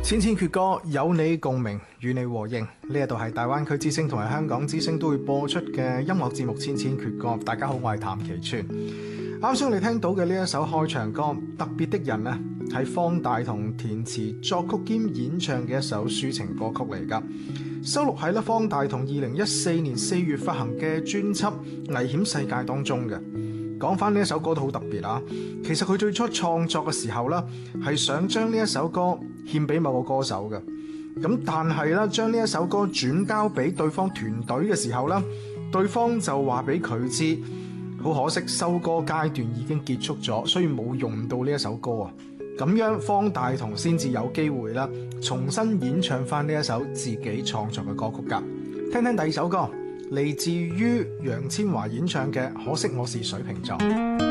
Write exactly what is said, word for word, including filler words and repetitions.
千千闕歌，有你共鳴，與你和應。呢一度係大灣區之聲同埋香港之聲都會播出嘅音樂節目《千千闕歌》。大家好，我係譚其川。啱先你聽到嘅呢一首開場歌《特別的人》啊，係方大同填詞作曲兼演唱嘅一首抒情歌曲嚟噶，收錄喺咧方大同二零一四年四月發行嘅專輯《危險世界》當中嘅。講翻呢一首歌都好特別啊！其實佢最初創作嘅時候呢，係想將呢一首歌獻俾某個歌手嘅。咁但係咧，將呢一首歌轉交俾對方團隊嘅時候呢，對方就話俾佢知，好可惜收歌階段已經結束咗，所以冇用到呢一首歌啊。咁樣方大同先至有機會啦，重新演唱翻呢一首自己創作嘅歌曲噶。聽聽第二首歌。嚟自於楊千嬅演唱嘅《可惜我是水瓶座》。